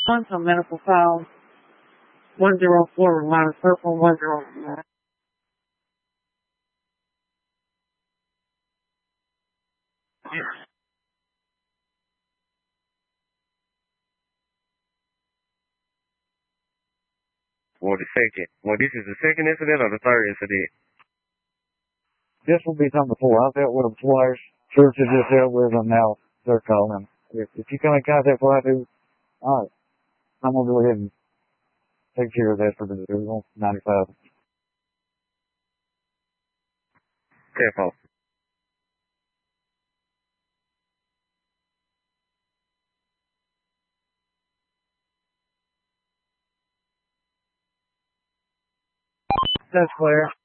Quantum medical file 104 minus purple 10. Well, this is the second incident or the third incident? This will be number 4. I've dealt with them twice. Churches just dealt with them, now they're calling. If you come in contact with I do, alright, I'm going to go ahead and take care of that for the 95. 10-4. That's clear.